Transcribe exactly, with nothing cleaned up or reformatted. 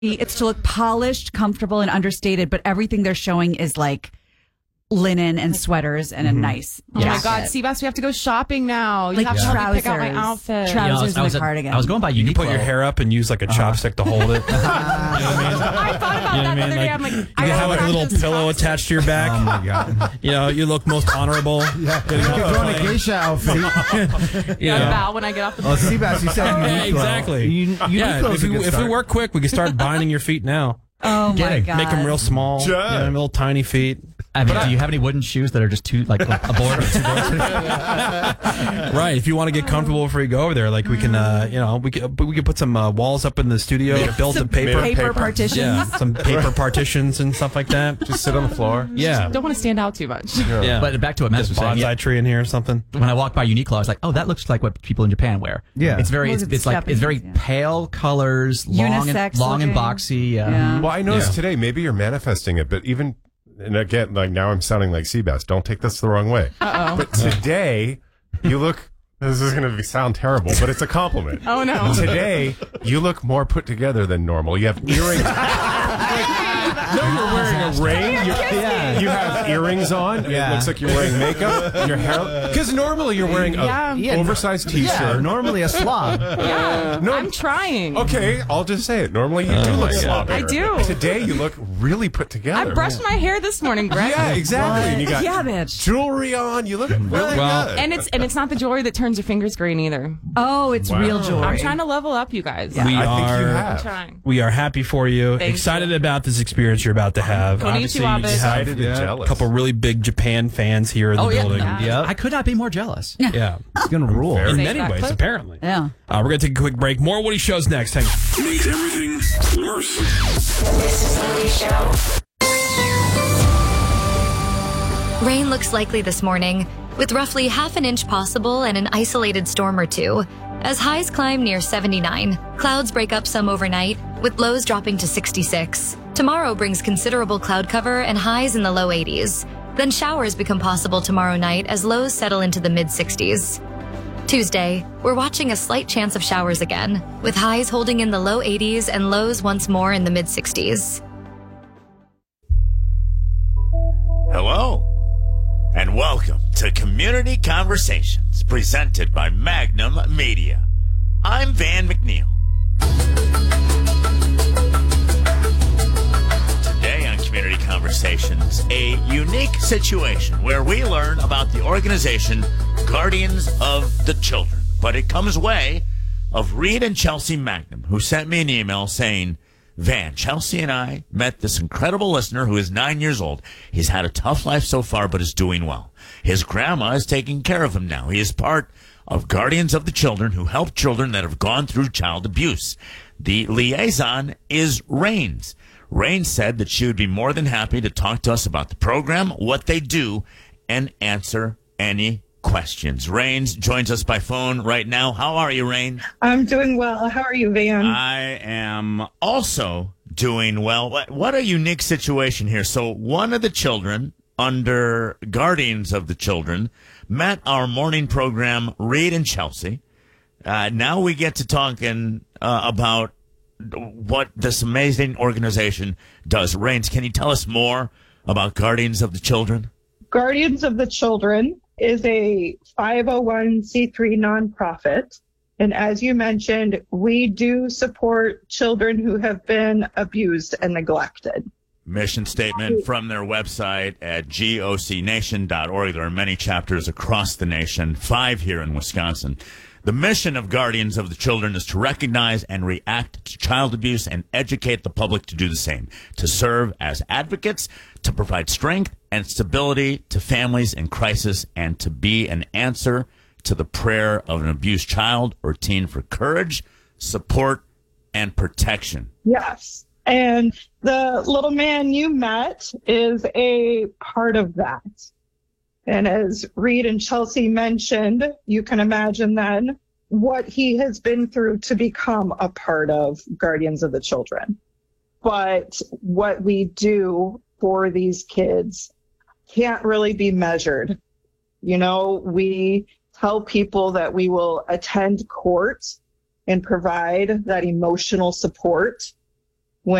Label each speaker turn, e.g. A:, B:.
A: It's to look polished, comfortable, and understated, but everything they're showing is like linen and sweaters and a
B: Mm-hmm.
A: nice
C: Oh
A: jacket.
C: my God, Seabass, we have to go shopping now. You
A: Like
C: have to help me pick out my
A: trousers.
C: outfit.
A: Trousers
B: Yeah, I was, I
A: and
B: was
A: a
B: at-
A: cardigan.
B: I was going by
D: You
B: Uniqlo.
D: put your hair up and use like a chopstick to hold it.
C: I thought about
D: You know
C: that
D: what
C: the
D: I
C: other
D: mean?
C: day.
D: Like,
C: I'm like,
D: you
C: I
D: can
C: gotta
D: have like a little
C: practice
D: pillow
C: chopsticks.
D: attached to your back.
E: Oh my god!
D: You know, you look most honorable.
E: Yeah,
D: Getting
E: you
D: off
E: could
D: the
E: throw on a
D: plane.
E: geisha outfit.
D: You
C: I
D: know.
C: bow when I get off the
E: Oh,
C: plane.
E: Seabass, you said
D: Yeah,
E: Uniqlo.
D: exactly.
E: You,
D: Yeah,
E: Uniqlo's
D: if,
E: a
D: we,
E: good
D: if we
E: start.
D: work quick, we can start binding your feet now.
A: Oh my
B: Kidding.
A: God.
D: Make them real small.
F: Sure.
D: You know, little tiny feet.
B: I mean, do you have any wooden shoes that are just too like a board or two doors?
D: Right. If you want to get comfortable before you go over there, like we can, uh, you know, we can we can put some uh, walls up in the studio, build some paper,
A: paper,
F: paper.
A: partitions.
D: yeah, some paper partitions and stuff like that.
F: Just sit on the floor.
D: Yeah.
C: Don't want to stand out too much.
D: Yeah.
B: But back to what Matt was saying.
D: Bonsai
B: Yeah,
D: tree in here or something.
B: when I walked by Uniqlo, I was like, "Oh, that looks like what people in Japan wear."
E: Yeah.
B: it's very,
A: Well,
B: it's,
A: it's
B: it's like
A: stepping
B: it's very
A: stones, yeah.
B: pale colors, long and
A: Unisex
B: long and
A: looking.
B: boxy. Uh,
A: Yeah.
F: Well, I noticed
D: Yeah.
F: today, maybe you're manifesting it, but even, and again, like now I'm sounding like Seabass. Don't take this the wrong way.
C: Uh-oh.
F: But today, you look, this is going to sound terrible, but it's a compliment.
C: Oh, no.
F: Today, you look more put together than normal. You have earrings. No, you're wearing a ring. You,
E: Yeah.
F: you have earrings on.
E: Yeah.
F: It looks like you're wearing makeup. Your hair, because normally you're wearing a
C: Yeah.
E: Yeah,
F: oversized
E: Yeah,
F: T-shirt.
E: normally a slob.
C: Yeah,
F: No.
C: I'm trying.
F: Okay, I'll just say it. Normally you do look sloppy.
C: I do.
F: Today you look really put together.
C: I brushed my hair this morning, Greg.
F: Yeah, exactly. And you got
A: Yeah, bitch.
F: jewelry on. You look really
D: Well,
F: good.
C: And it's and it's not the jewelry that turns your fingers green either.
A: Oh, it's
F: Wow.
A: real jewelry.
C: I'm trying to level up, you guys.
D: We
F: I think you
D: are.
C: I'm
F: have.
C: trying.
D: We are happy for you.
C: Thank
D: Excited
C: you.
D: about this experience you're about to have.
C: Konnichiwa,
D: Obviously, you
C: bitch.
D: have
F: Excited and
E: Yeah.
F: jealous.
D: a couple really big Japan fans here in the
B: Oh yeah,
D: building.
B: yeah. I could not be more jealous.
D: Yeah.
E: It's gonna rule.
F: Fair.
D: In
C: Save
D: many
C: that
D: ways,
C: clip.
D: apparently.
A: Yeah.
D: Uh, we're going to take a quick break. More Woody shows next. Hang on.
G: Makes everything worse.
H: This is the Woody Show. Rain looks likely this morning, with roughly half an inch possible and an isolated storm or two. As highs climb near seventy-nine, clouds break up some overnight, with lows dropping to sixty-six. Tomorrow brings considerable cloud cover and highs in the low eighties. Then showers become possible tomorrow night as lows settle into the mid-sixties. Tuesday, we're watching a slight chance of showers again, with highs holding in the low eighties and lows once more in the mid-sixties.
I: Hello, and welcome to Community Conversations, presented by Magnum Media. I'm Van McNeil. Today on Community Conversations, a unique situation where we learn about the organization Guardians of the Children. But it comes way of Reed and Chelsea Magnum, who sent me an email saying, Van, Chelsea and I met this incredible listener who is nine years old. He's had a tough life so far, but is doing well. His grandma is taking care of him now. He is part of Guardians of the Children, who help children that have gone through child abuse. The liaison is Rains. Rains said that she would be more than happy to talk to us about the program, what they do, and answer any questions. Rains joins us by phone right now. How are you, Rain?
J: I'm doing well. How are you, Van?
I: I am also doing well. What, what a unique situation here. So one of the children under Guardians of the Children met our morning program, Reed and Chelsea. Uh, now we get to talking uh, about what this amazing organization does. Rains, can you tell us more about Guardians of the Children?
J: Guardians of the Children is a five oh one c three nonprofit. And as you mentioned, we do support children who have been abused and neglected.
I: Mission statement from their website at G O C nation dot org. There are many chapters across the nation, five here in Wisconsin. The mission of Guardians of the Children is to recognize and react to child abuse and educate the public to do the same, to serve as advocates, to provide strength and stability to families in crisis, and to be an answer to the prayer of an abused child or teen for courage, support, and protection.
J: Yes. And the little man you met is a part of that. And as Reed and Chelsea mentioned, you can imagine then what he has been through to become a part of Guardians of the Children. But what we do for these kids can't really be measured. You know, we tell people that we will attend court and provide that emotional support